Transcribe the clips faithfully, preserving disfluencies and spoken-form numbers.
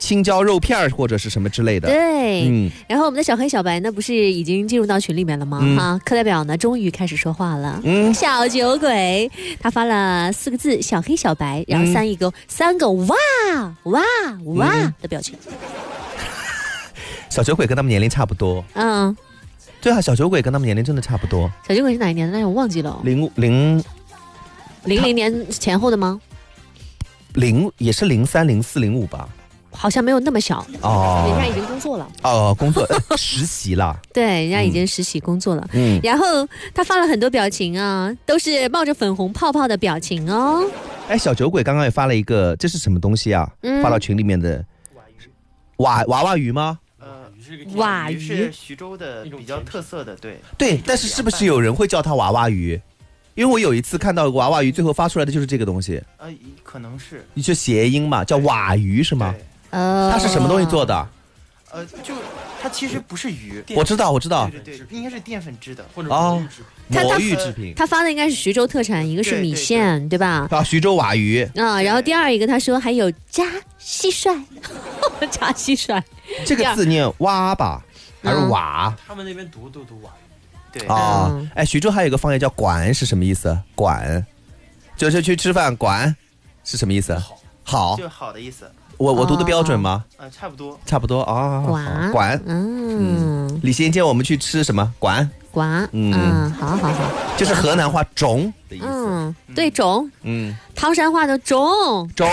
青椒肉片或者是什么之类的。 对，嗯，然后我们的小黑小白呢，不是已经进入到群里面了吗？嗯、哈，课代表呢终于开始说话了。嗯，小酒鬼他发了四个字“小黑小白”，然后三一个、嗯、三个哇哇哇的表情。嗯、 小酒鬼跟他们年龄差不多。嗯，对啊，小酒鬼跟他们年龄真的差不多。 小酒鬼是哪一年的？那我忘记了。 零零零零年前后的吗？ 零也是零三零四零五吧。 好像没有那么小哦，人家已经工作了哦，工作、呃、实习了， 对，人家已经实习工作了。嗯，然后他发了很多表情啊，都是冒着粉红泡泡的表情哦。 哎，小酒鬼刚刚也发了一个，这是什么东西啊？嗯、发到群里面的娃娃娃鱼吗？ 呃， 娃鱼是徐州的比较特色的，对对，但是是不是有人会叫它娃娃鱼？因为我有一次看到娃娃鱼，最后发出来的就是这个东西。 呃，可能是， 你就谐音嘛，叫瓦鱼是吗？呃，它是什么东西做的？ 呃，就它其实不是鱼， 我知道，我知道， 对对对，应该是淀粉质的， 或者魔芋制品。魔芋制品， 他发的应该是徐州特产，一个是米线， 对, 对, 对, 对吧？ 啊，徐州瓦鱼啊，然后第二一个他说还有炸蟋蟀，炸蟋蟀， 这个字念蛙吧，还是瓦？ 他们那边读都读瓦鱼。对啊，嗯、哎，徐州还有一个方言叫管，是什么意思？管，就是去吃饭，管是什么意思？ 好， 好， 就好的意思。 我我读的标准吗？ 呃，差不多， 差不多啊。 管管，嗯，李欣今天我们去吃什么？管管，嗯，好好好， 就是河南话种的意思。 嗯，对，种，嗯，唐山话的种种。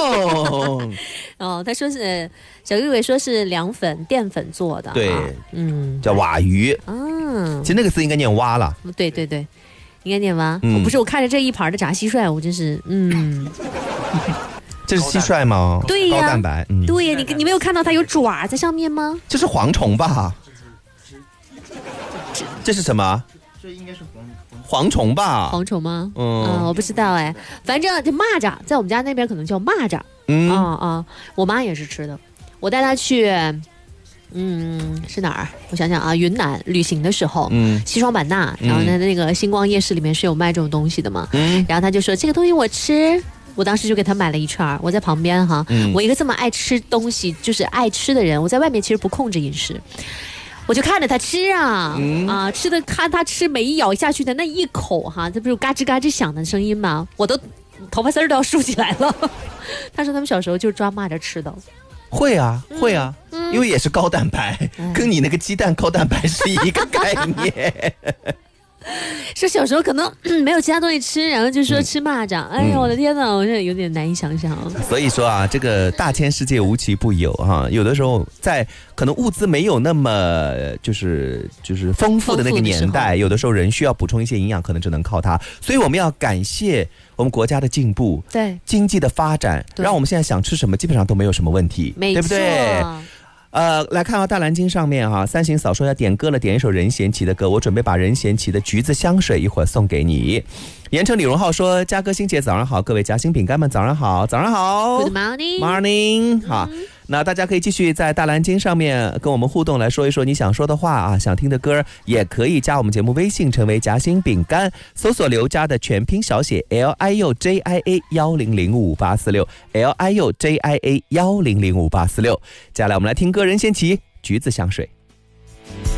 哦，他说是小玉伟说是凉粉淀粉做的， 对，嗯，叫瓦鱼。嗯，其实那个字应该念蛙了。 对对对，应该念蛙。嗯，不是，我看着这一盘的炸蟋蟀，我真是，嗯。 这是蟋蟀吗？ 对呀， 高蛋白。 嗯、对呀，你你没有看到它有爪在上面吗？ 这是蝗虫吧？这这是什么？ 这应该是蝗蝗虫吧？ 蝗虫吗？嗯、呃，我不知道哎，反正这蚂蚱在我们家那边可能叫蚂蚱。嗯啊啊，我妈也是吃的。我带她去，嗯，是哪儿？我想想啊，云南旅行的时候，嗯，西双版纳，然后呢，那个星光夜市里面是有卖这种东西的嘛，嗯，然后她就说这个东西我吃。我当时就给他买了一串，我在旁边哈、嗯，我一个这么爱吃东西，就是爱吃的人，我在外面其实不控制饮食，我就看着他吃啊、嗯、啊，吃的看他吃，每一咬下去的那一口哈，这不是嘎吱嘎吱响的声音吗？我都头发丝儿都要竖起来了。他说他们小时候就抓蚂蚱吃的。 会啊，会啊、嗯，因为也是高蛋白，嗯、跟你那个鸡蛋高蛋白是一个概念。 说小时候可能、嗯、没有其他东西吃，然后就说吃蚂蚱、嗯、哎呀我的天哪，我现在有点难以想象。 所以说啊，这个大千世界无奇不有哈，有的时候在可能物资没有那么就是就是丰富的那个年代，有的时候人需要补充一些营养，可能只能靠它。所以我们要感谢我们国家的进步， 对经济的发展，让我们现在想吃什么基本上都没有什么问题，对不对？呃，来看到大蓝鲸上面哈、啊，三行嫂说要点歌了，点一首任贤齐的歌，我准备把任贤齐的橘子香水一会儿送给你。盐城李荣浩说，嘉哥欣姐早上好，各位夹心饼干们早上好，早上好 ，Good morning morning， 好、嗯，那大家可以继续在大蓝鲸上面跟我们互动，来说一说你想说的话啊，想听的歌，也可以加我们节目微信，成为夹心饼干，搜索刘家的全拼小写 L I U J I A 一零零五八四六 L I U J I A 一零零五八四六，接下来我们来听歌，任贤齐橘子香水。